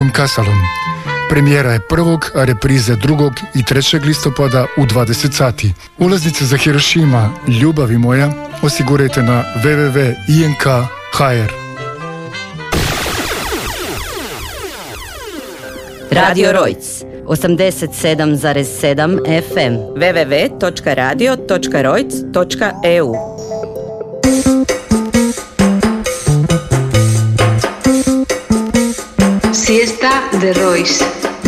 Ivicom Kasalom. Premijera je 1. a repriza 2. i 3. listopada u 20 sati. Ulaznice za Hirošima, ljubavi moja, osigurajte na www.ink.hr. Radio Rojc 87,7 FM www.radio.rojc.eu. Siesta de Royce.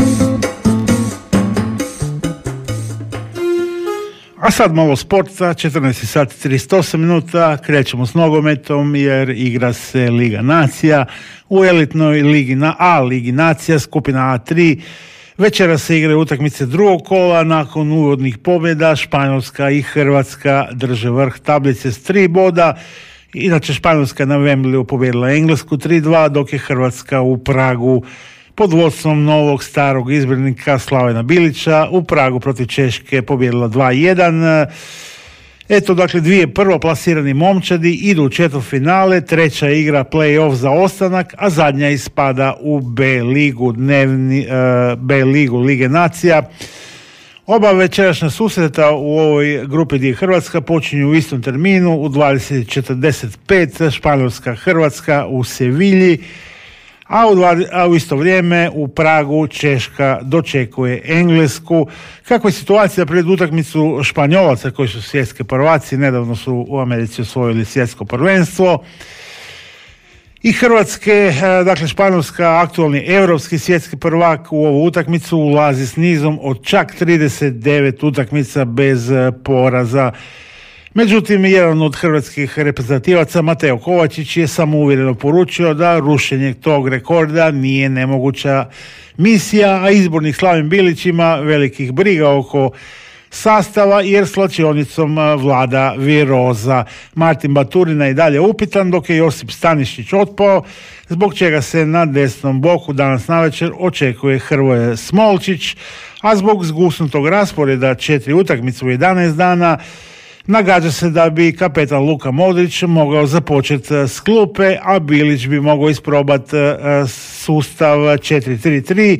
A sad malo sporta, 14 sati 38 minuta, krećemo s nogometom jer igra se Liga Nacija. U elitnoj ligi Ligi Nacija, skupina A3, večera se igraju utakmice drugog kola. Nakon uvodnih pobjeda Španjolska i Hrvatska drže vrh tablice s 3 boda. Inače Španjolska na Wembleyu pobijedila Englesku 3-2, dok je Hrvatska u Pragu pod vodstvom novog starog izbornika Slavena Bilića u Pragu protiv Češke pobijedila 2-1. Eto, dakle, dvije prvoplasirani momčadi idu u četvrtfinale, treća igra play-off za ostanak, a zadnja ispada u B ligu Lige Nacija. Oba večerašnja susreta u ovoj grupi gdje je Hrvatska počinju u istom terminu u 20:45, Španjolska-Hrvatska u Sevilji, a u isto vrijeme u Pragu Češka dočekuje Englesku. Kakva je situacija pred utakmicu Španjolaca koji su svjetski prvaci, nedavno su u Americi osvojili svjetsko prvenstvo, i Hrvatske, dakle Španjolska, aktualni europski svjetski prvak, u ovu utakmicu ulazi s nizom od čak 39 utakmica bez poraza. Međutim, jedan od hrvatskih reprezentativaca, Mateo Kovačić, je samouvjereno poručio da rušenje tog rekorda nije nemoguća misija, a izbornik Slaven Bilić ima velikih briga oko sastava jer slačionicom vlada viroza. Martin Baturina je i dalje upitan, dok je Josip Stanišić otpao, zbog čega se na desnom boku danas navečer očekuje Hrvoje Smolčić, a zbog zgusnutog rasporeda 4 utakmice u 11 dana nagađa se da bi kapetan Luka Modrić mogao započeti s klupe, a Bilić bi mogao isprobati sustav 4-3-3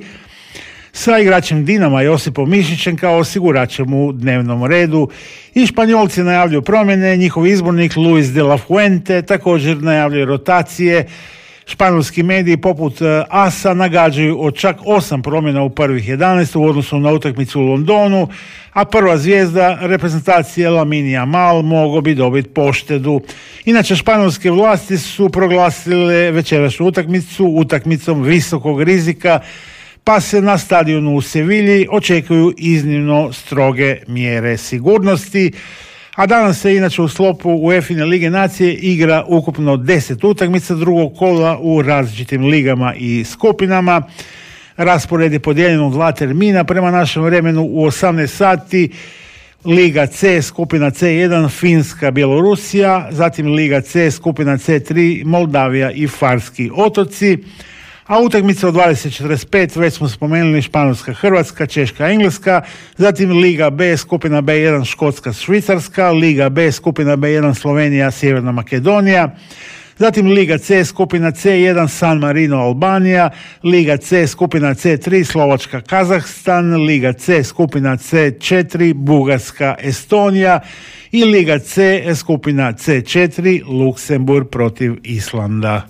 sa igračem Dinama Josipom Mišićem kao osiguračem u dnevnom redu. I Španjolci najavljuju promjene, njihov izbornik Luis de la Fuente također najavljuje rotacije. Španjolski mediji poput AS-a nagađaju od čak 8 promjena u prvih 11 u odnosu na utakmicu u Londonu, a prva zvijezda reprezentacije Lamine Yamal mogao bi dobiti poštedu. Inače, španjolske vlasti su proglasile večerašnju utakmicu utakmicom visokog rizika, pa se na stadionu u Sevilji očekuju iznimno stroge mjere sigurnosti. A danas se inače u sklopu UEFA Lige Nacije igra ukupno 10 utakmica drugog kola u različitim ligama i skupinama. Raspored je podijeljen u 2 termina prema našem vremenu. U 18 sati Liga C, skupina C1, Finska, Bjelorusija, zatim Liga C, skupina C3, Moldavija i Farski otoci. A utakmice od 20:45, već smo spomenuli, Španjolska, Hrvatska, Češka, Engleska, zatim Liga B, skupina B1, Škotska, Švicarska, Liga B, skupina B1, Slovenija, Sjeverna Makedonija, zatim Liga C, skupina C1, San Marino, Albanija, Liga C, skupina C3, Slovačka, Kazahstan, Liga C, skupina C4, Bugarska, Estonija i Liga C, skupina C4, Luksemburg protiv Islanda.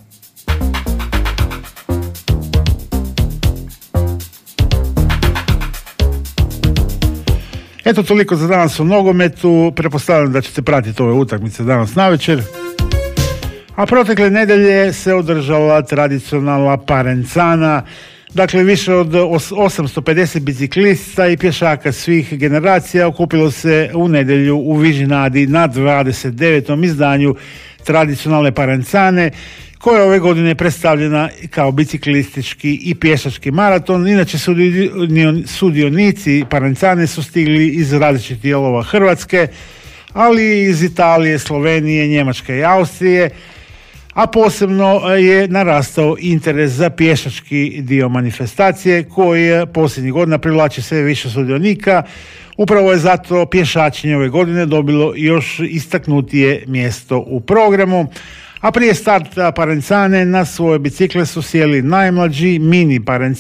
Eto, toliko za danas u nogometu. Pretpostavljam da ćete pratiti ove utakmice danas navečer. A protekle nedelje se održala tradicionalna Parencana. Dakle, više od 850 biciklista i pješaka svih generacija okupilo se u nedjelju u Vižinadi na 29. izdanju tradicionalne Parencane, koja je ove godine predstavljena kao biciklistički i pješački maraton. Inače, sudionici Parencane su stigli iz različitih dijelova Hrvatske, ali iz Italije, Slovenije, Njemačke i Austrije, a posebno je narastao interes za pješački dio manifestacije koji posljednjih godina privlači sve više sudionika. Upravo je zato pješačenje ove godine dobilo još istaknutije mjesto u programu. A prije starta Parencane na svoje bicikle su sjeli najmlađi mini Parencane